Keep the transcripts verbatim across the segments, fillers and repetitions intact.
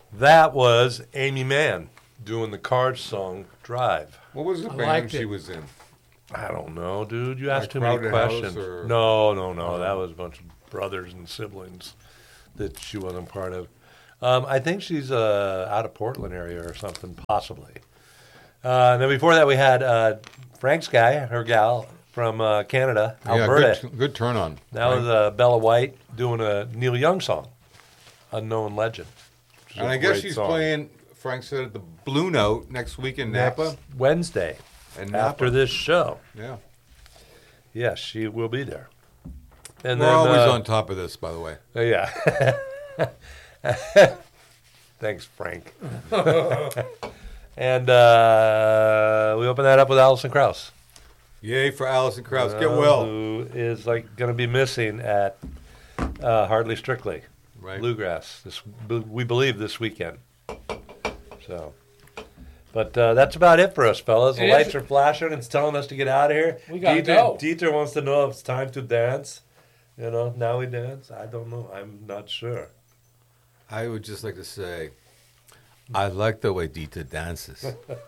That was Amy Mann doing the Cars song Drive. What was the I band liked she it. was in? I don't know, dude. You asked Like too many Crowded House questions. or- No, no, no. That was a bunch of brothers and siblings that she wasn't part of. Um, I think she's uh, out of Portland area or something, possibly. Uh, and then before that, we had uh, Frank's guy, her gal from uh, Canada, Alberta. Yeah, good, good turn on. That was uh, Bella White doing a Neil Young song, Unknown Legend. which is And a I guess great she's song. playing, Frank said, at the Blue Note next week in Next Napa. Wednesday And Napa. after this show. Yeah. Yes, she will be there. And We're then, always uh, on top of this, by the way. uh, yeah. Thanks, Frank. And uh, we open that up with Alison Krauss. Yay for Alison Krauss. Get uh, well. Who is like going to be missing at uh, Hardly Strictly. Right. Bluegrass. This, we believe this weekend. So, but uh, that's about it for us, fellas. The It lights is. are flashing. It's telling us to get out of here. We gotta Dieter, go. Dieter wants to know if it's time to dance. You know, now we dance. I don't know. I'm not sure. I would just like to say, I like the way Dita dances.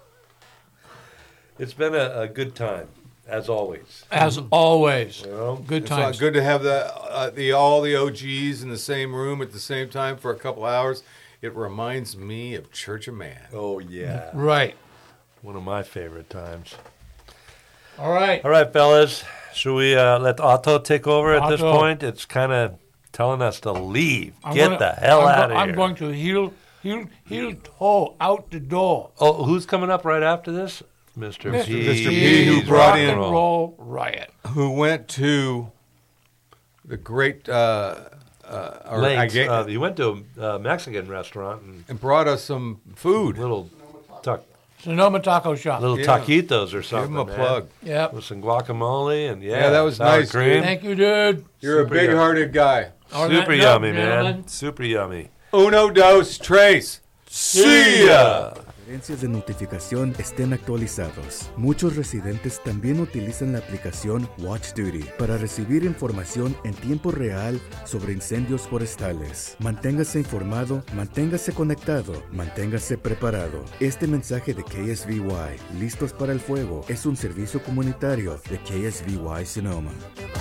It's been a, a good time, as always. As always. You know? Good It's uh, times. good to have the, uh, the all the O Gs in the same room at the same time for a couple hours. It reminds me of Church of Man. Oh, yeah. Right. One of my favorite times. All right. All right, fellas. Should we uh, let Otto take over at this Otto. point? It's kind of telling us to leave. I'm Get gonna- the hell I'm out go- of I'm here. going to heel, heel, heel toe out the door. Oh, who's coming up right after this? Mister Mister P. Mister P, who P's brought Rock in- and roll riot. Who went to the great, uh, uh, or I Lane's, ga- uh, you went to a uh, Mexican restaurant and and brought us some food. little ta- Sonoma Taco Shop. little Yeah. taquitos or Give something. him a man. plug. Yep. With some guacamole and yeah, Yeah, that was sour nice, cream. dude. Thank you, dude. You're Super a big-hearted guy. On Super that note, yummy, man. gentlemen, Super yummy. Uno, dos, tres. See ya. Preferencias de notificación estén actualizados. Muchos residentes también utilizan la aplicación Watch Duty para recibir información en tiempo real sobre incendios forestales. Manténgase informado, manténgase conectado, manténgase preparado. Este mensaje de K S V Y, Listos para el Fuego, es un servicio comunitario de K S V Y Sonoma.